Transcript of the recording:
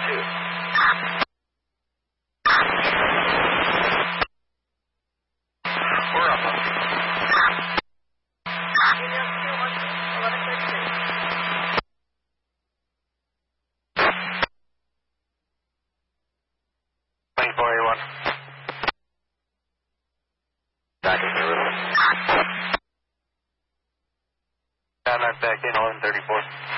We're up. Email 212-1132. 2481. Back in the room. Contact back in 1134.